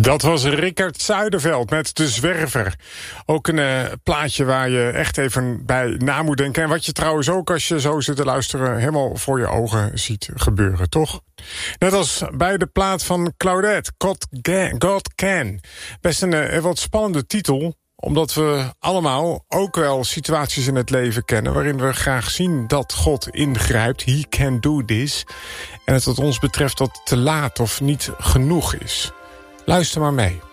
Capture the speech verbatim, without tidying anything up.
Dat was Rickert Zuiderveld met De Zwerver. Ook een uh, plaatje waar je echt even bij na moet denken. En wat je trouwens ook als je zo zit te luisteren helemaal voor je ogen ziet gebeuren, toch? Net als bij de plaat van Claudette, God, God Can. Best een uh, wat spannende titel, omdat we allemaal ook wel situaties in het leven kennen waarin we graag zien dat God ingrijpt. He can do this. En het wat ons betreft dat te laat of niet genoeg is. Luister maar mee.